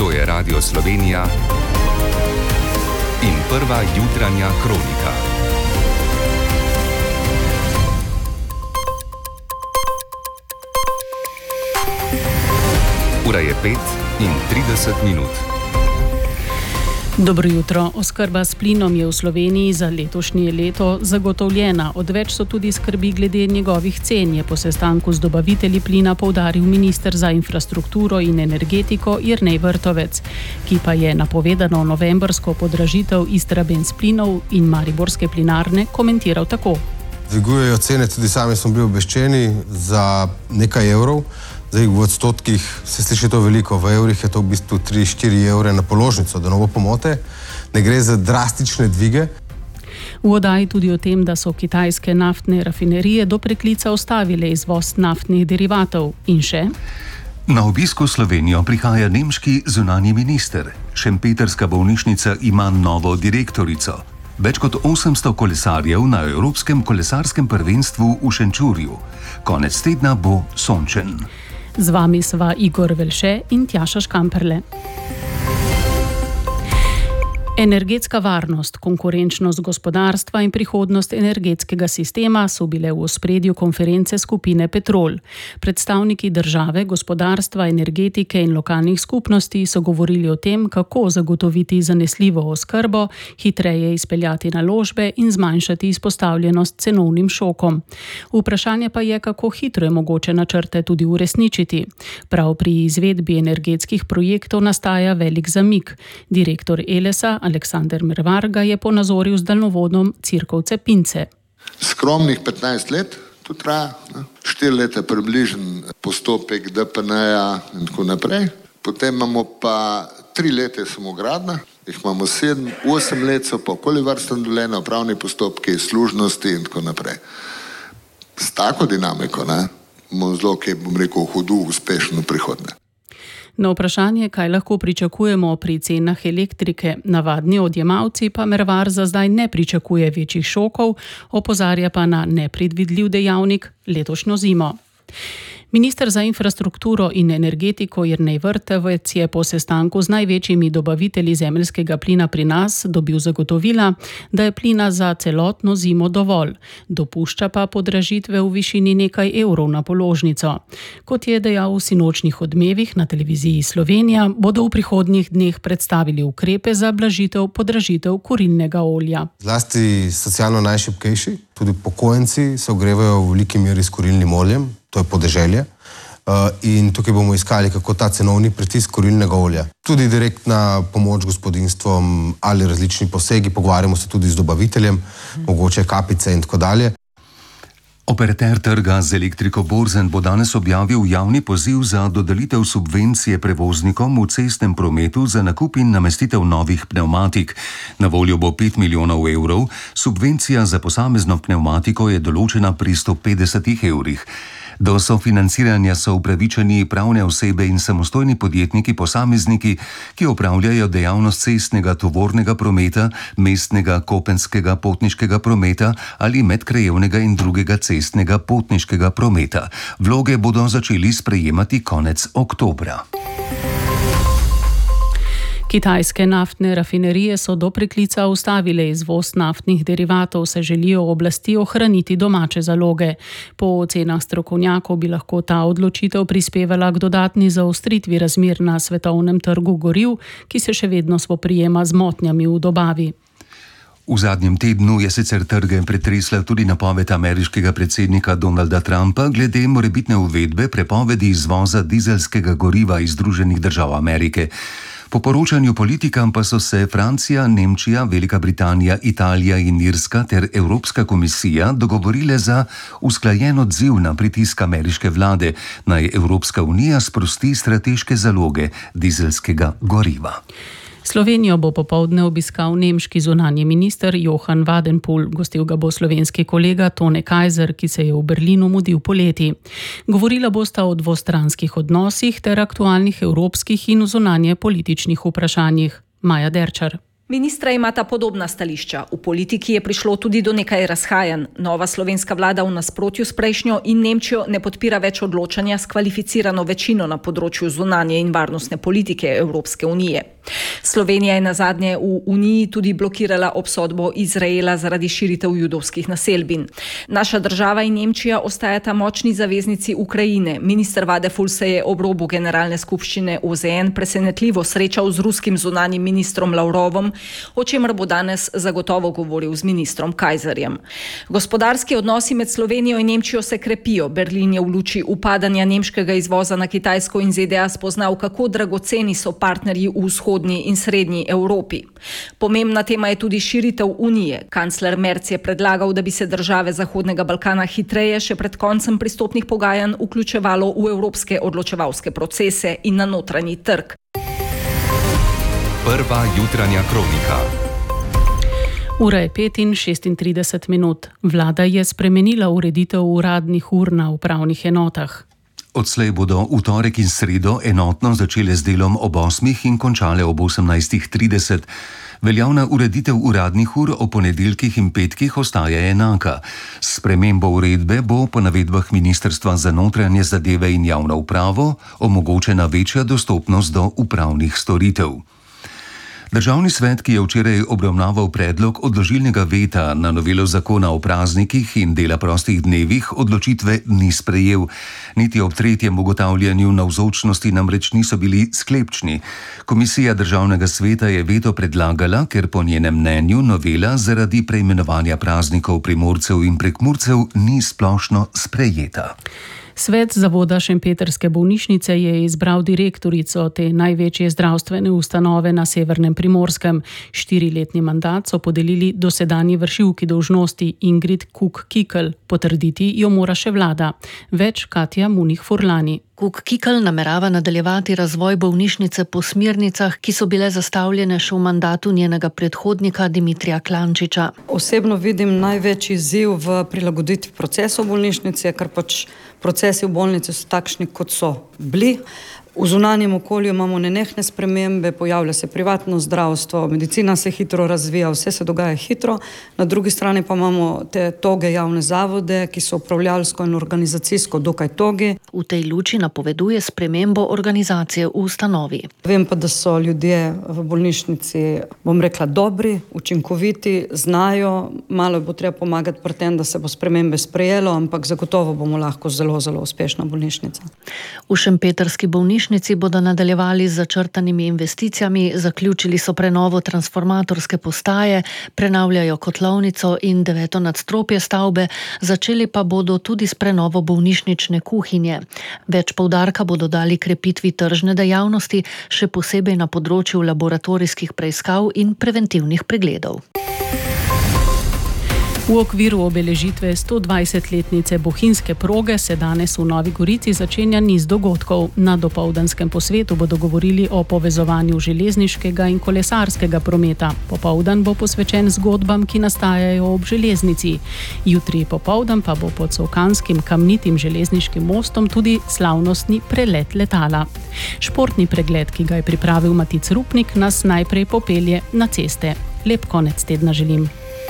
To je Radio Slovenija in prva jutranja kronika. Ura je 5:30. Dobro jutro. Oskrba s plinom je v Sloveniji za letošnje leto zagotovljena. Odveč so tudi skrbi glede njegovih cen, je po sestanku z dobavitelji plina poudaril minister za infrastrukturo in energetiko Jernej Vrtovec, ki pa je napovedano novembrsko podražitev Istrabenz plinov in mariborske plinarne komentiral tako. Dvigujejo cene, tudi sami smo bili obveščeni, za nekaj evrov. Zdaj v odstotkih se sliši to veliko, v evrih je to v bistvu 3-4 evre na položnico, da ne bo pomote. Ne gre za drastične dvige. V oddaji tudi o tem, da so kitajske naftne rafinerije do preklica ustavile izvoz naftnih derivatov. In še? Na obisk v Slovenijo prihaja nemški zunanji minister. Šempetrska bolnišnica ima novo direktorico. Več kot 800 kolesarjev na Evropskem kolesarskem prvenstvu v Šenčurju. Konec tedna bo sončen. Z vami sva Igor Velše in Tjaša Škamperle. Energetska varnost, konkurenčnost gospodarstva in prihodnost energetskega sistema so bile v ospredju konference skupine Petrol. Predstavniki države, gospodarstva, energetike in lokalnih skupnosti so govorili o tem, kako zagotoviti zanesljivo oskrbo, hitreje izpeljati naložbe in zmanjšati izpostavljenost cenovnim šokom. Vprašanje pa je, kako hitro je mogoče načrte tudi uresničiti. Prav pri izvedbi energetskih projektov nastaja velik zamik. Direktor Elesa Aleksander Mervar ga je ponazoril z daljnovodom Cirkovce-Pince. Skromnih 15 let to traja, 4 leta približen postopek DPN-ja in tako naprej. Potem imamo pa 3 leta samogradnja, jih imamo 7-8 let so pa okoljevarstveno dovoljenja, upravni postopki, služnosti in tako naprej. S tako dinamiko bomo zelo, hudo uspešno v prihodnje. Na vprašanje, kaj lahko pričakujemo pri cenah elektrike, navadni odjemalci pa Mervar za zdaj ne pričakuje večjih šokov, opozarja pa na nepredvidljiv dejavnik letošnjo zimo. Minister za infrastrukturo in energetiko Jernej Vrtovec je po sestanku z največjimi dobavitelji zemeljskega plina pri nas dobil zagotovila, da je plina za celotno zimo dovolj. Dopušča pa podražitve v višini nekaj evrov na položnico. Kot je dejal v sinočnih Odmevih na televiziji Slovenija, bodo v prihodnjih dneh predstavili ukrepe za blažitev podražitev kurilnega olja. Zlasti socialno najšibkejši, tudi upokojenci, se ogrevajo v veliki meri s kurilnim oljem. To je podeželje. In tukaj bomo iskali, kako ta cenovni pritisk kurilnega olja. Tudi direktna pomoč gospodinjstvom ali različni posegi, pogovarjamo se tudi z dobaviteljem, mogoče kapice in tako dalje. Operater trga z elektriko Borzen bo danes objavil javni poziv za dodelitev subvencije prevoznikom v cestnem prometu za nakup in namestitev novih pnevmatik. Na voljo bo 5 milijonov evrov, subvencija za posamezno pnevmatiko je določena pri 150 evrih. Do sofinanciranja so upravičeni pravne osebe in samostojni podjetniki posamezniki, ki opravljajo dejavnost cestnega tovornega prometa, mestnega kopenskega potniškega prometa ali medkrajevnega in drugega cestnega potniškega prometa. Vloge bodo začeli sprejemati konec oktobra. Kitajske naftne rafinerije so do preklica ustavile izvoz naftnih derivatov, se želijo oblasti ohraniti domače zaloge. Po ocenah strokovnjakov bi lahko ta odločitev prispevala k dodatni zaostritvi razmer na svetovnem trgu goriv, ki se še vedno spoprijema z motnjami v dobavi. V zadnjem tednu je sicer trge pretresla tudi napoved ameriškega predsednika Donalda Trumpa glede morebitne uvedbe prepovedi izvoza dizelskega goriva iz Združenih držav Amerike. Po poročanju politikam pa so se Francija, Nemčija, Velika Britanija, Italija in Irska ter Evropska komisija dogovorile za usklajen odziv na pritisk ameriške vlade, naj Evropska unija sprosti strateške zaloge dizelskega goriva. Slovenijo bo popoldne obiskal nemški zunanji minister Johann Wadenpool. Gostil ga bo slovenski kolega Tone Kajzer, ki se je v Berlinu mudil poleti. Govorila bosta o dvostranskih odnosih ter aktualnih evropskih in zunanje političnih vprašanjih. Maja Derčar. Ministra imata podobna stališča. V politiki je prišlo tudi do nekaj razhajanj. Nova slovenska vlada v nasprotju s prejšnjo in Nemčijo ne podpira več odločanja s kvalificirano večino na področju zunanje in varnostne politike Evropske unije. Slovenija je nazadnje v Uniji tudi blokirala obsodbo Izraela zaradi širitev judovskih naselbin. Naša država in Nemčija ostajata močni zaveznici Ukrajine. Minister Vadeful se je ob robu generalne skupščine OZN presenetljivo srečal z ruskim zunanjim ministrom Lavrovom, o čemer bo danes zagotovo govoril z ministrom Kajzerjem. Gospodarski odnosi med Slovenijo in Nemčijo se krepijo. Berlin je v luči upadanja nemškega izvoza na Kitajsko in ZDA spoznal, kako dragoceni so partnerji v vzhodni in srednji Evropi. Pomembna tema je tudi širitev Unije. Kancler Merz je predlagal, da bi se države Zahodnega Balkana hitreje še pred koncem pristopnih pogajanj vključevalo v evropske odločevalske procese in na notranji trg. Prva jutranja kronika. Ura je 5:36. Vlada je spremenila ureditev uradnih ur na upravnih enotah. Odslej bodo v torek in sredo enotno začele z delom ob 8 in končale ob 18:30. Veljavna ureditev uradnih ur o ponedeljkih in petkih ostaja enaka. S spremembo uredbe bo po navedbah Ministrstva za notranje zadeve in javno upravo omogočena večja dostopnost do upravnih storitev. Državni svet, ki je včeraj obravnaval predlog odložilnega veta na novelo zakona o praznikih in dela prostih dnevih, odločitve ni sprejel. Niti ob tretjem ugotavljanju navzočnosti namreč niso bili sklepčni. Komisija Državnega sveta je veto predlagala, ker po njenem mnenju novela zaradi preimenovanja praznikov Primorcev in Prekmurcev ni splošno sprejeta. Svet zavoda Šempetrske bolnišnice je izbral direktorico te največje zdravstvene ustanove na severnem Primorskem. 4-letni mandat so podelili dosedanji vršilki dolžnosti Ingrid Kuk-Kikl. Potrditi jo mora še vlada. Več Katja Munih-Furlani. Kuk-Kikl namerava nadaljevati razvoj bolnišnice po smernicah, ki so bile zastavljene še v mandatu njenega predhodnika Dimitrija Klančiča. Osebno vidim največji izziv v prilagoditvi procesov bolnišnice, ker pač procesi v bolnici so takšni, kot so bili. V zunanjem okolju imamo nenehne spremembe, pojavlja se privatno zdravstvo, medicina se hitro razvija, vse se dogaja hitro. Na drugi strani pa imamo te toge javne zavode, ki so upravljalsko in organizacijsko dokaj togi. V tej luči napoveduje spremembo organizacije v ustanovi. Vem pa, da so ljudje v bolnišnici, bom rekla, dobri, učinkoviti, znajo. Malo bo treba pomagati pri tem, da se bo spremembe sprejelo, ampak zagotovo bomo lahko zelo, zelo uspešna bolnišnica. V šempetrski bolnišnici bodo nadaljevali z začrtanimi investicijami, zaključili so prenovo transformatorske postaje, prenavljajo kotlovnico in 9. nadstropje stavbe, začeli pa bodo tudi s prenovo bolnišnične kuhinje. Več poudarka bodo dali krepitvi tržne dejavnosti, še posebej na področju laboratorijskih preiskav in preventivnih pregledov. V okviru obeležitve 120-letnice bohinjske proge se danes v Novi Gorici začenja niz dogodkov. Na dopoldanskem posvetu bodo govorili o povezovanju železniškega in kolesarskega prometa. Popoldan bo posvečen zgodbam, ki nastajajo ob železnici. Jutri popoldan pa bo pod Solkanskim kamnitim železniškim mostom tudi slavnostni prelet letala. Športni pregled, ki ga je pripravil Matic Rupnik, nas najprej popelje na ceste. Lep konec tedna želim.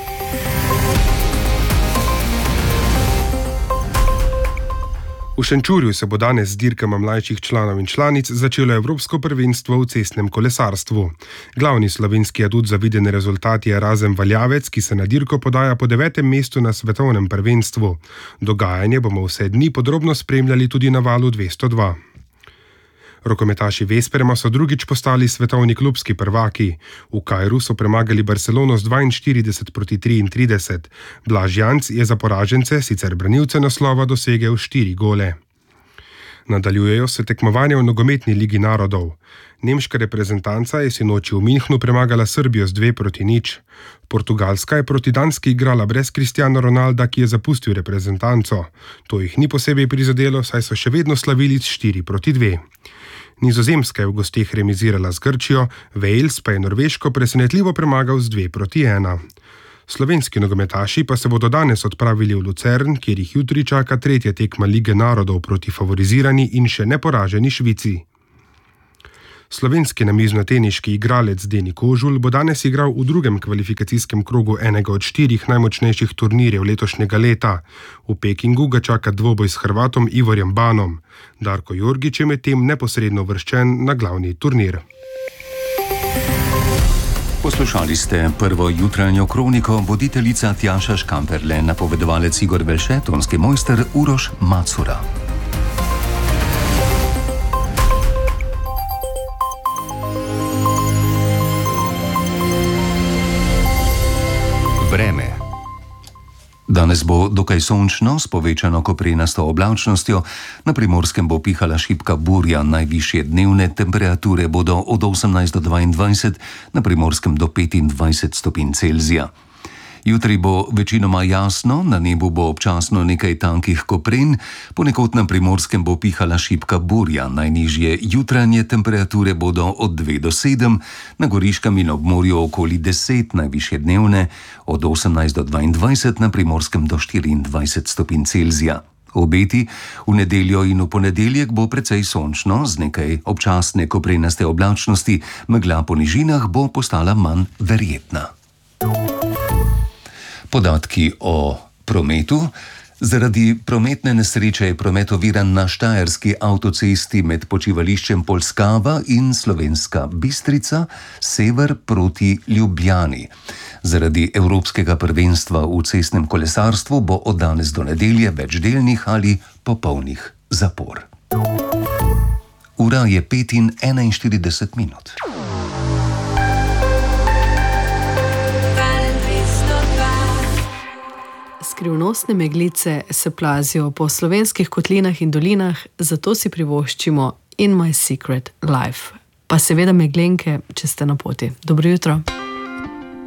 V Šenčurju se bo danes z dirkama mlajših članov in članic začelo Evropsko prvenstvo v cestnem kolesarstvu. Glavni slovenski adut za videne rezultati je Razem Valjavec, ki se na dirko podaja po 9. mestu na svetovnem prvenstvu. Dogajanje bomo vse dni podrobno spremljali tudi na valu 202. Rokometaši Vesperma so drugič postali svetovni klubski prvaki. V Kairu so premagali Barcelono z 42-33. Blaž Janc je za poražence, sicer branilce naslova, dosegel 4 gole. Nadaljujejo se tekmovanja v nogometni ligi narodov. Nemška reprezentanca je sinoči v Minhnu premagala Srbijo z 2-0. Portugalska je proti Danski igrala brez Cristiano Ronalda, ki je zapustil reprezentanco. To jih ni posebej prizadelo, saj so še vedno slavili s 4-2. Nizozemska je v gosteh remizirala z Grčijo, Wales pa je Norveško presenetljivo premagal z 2-1. Slovenski nogometaši pa se bodo danes odpravili v Lucern, kjer jih jutri čaka tretja tekma Lige narodov proti favorizirani in še neporaženi Švici. Slovenski namiznoteniški igralec Deni Kožul bo danes igral v drugem kvalifikacijskem krogu enega od 4 najmočnejših turnirjev letošnjega leta. V Pekingu ga čaka dvoboj s Hrvatom Ivorjem Banom. Darko Jorgić je medtem neposredno uvrščen na glavni turnir. Poslušali ste prvo jutranjo kroniko, voditeljica Tjaša Škamperle, napovedovalec Igor Velše, tonski mojster Uroš Macura. Vreme. Danes bo dokaj sončno, s povečano koprenasto oblačnostjo, na Primorskem bo pihala šibka burja, najvišje dnevne temperature bodo od 18 do 22, na Primorskem do 25 stopinj Celzija. Jutri bo večinoma jasno, na nebu bo občasno nekaj tankih kopren, ponekod na Primorskem bo pihala šibka burja, najnižje jutranje temperature bodo od 2 do 7, na Goriškem in ob morju okoli 10, najvišje dnevne od 18 do 22, na Primorskem do 24 stopinj Celzija. Obeti v nedeljo in v ponedeljek bo precej sončno, z nekaj občasne koprenaste oblačnosti, megla po nižinah bo postala manj verjetna. Podatki o prometu. Zaradi prometne nesreče je promet oviran na štajerski avtocesti med počivališčem Polskava in Slovenska Bistrica, sever proti Ljubljani. Zaradi evropskega prvenstva v cestnem kolesarstvu bo od danes do nedelje več delnih ali popolnih zapor. Ura je 5:41. Skrivnostne meglice se plazijo po slovenskih kotlinah in dolinah, zato si privoščimo In My Secret Life. Pa seveda meglenke, če ste na poti. Dobro jutro.